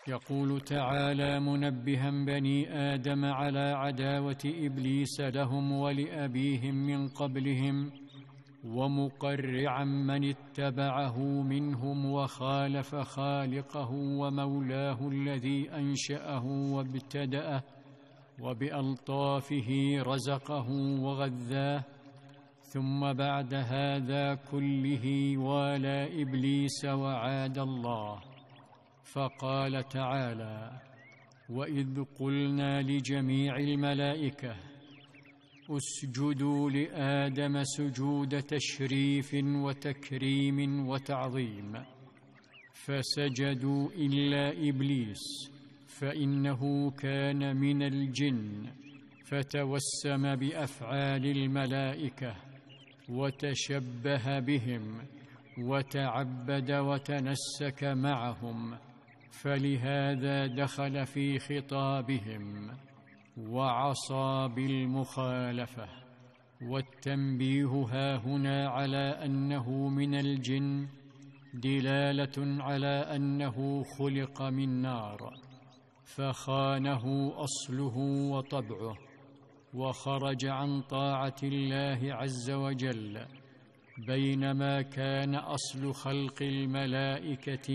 يقول تعالى منبها بني آدم على عداوة إبليس لهم ولأبيهم من قبلهم، ومقرعا من اتبعه منهم وخالف خالقه ومولاه الذي أنشأه وابتدأه وبألطافه رزقه وغذاه، ثم بعد هذا كله والى إبليس وعاد الله. فقال تعالى: وإذ قلنا لجميع الملائكة اسجدوا لآدم سجود تشريف وتكريم وتعظيم، فسجدوا إلا إبليس فإنه كان من الجن، فتوسم بأفعال الملائكة وتشبه بهم وتعبد وتنسك معهم، فلهذا دخل في خطابهم وعصى بالمخالفة. والتنبيه هاهنا على أنه من الجن دلالة على أنه خلق من نار، فخانه أصله وطبعه، وخرج عن طاعة الله عز وجل، بينما كان أصل خلق الملائكة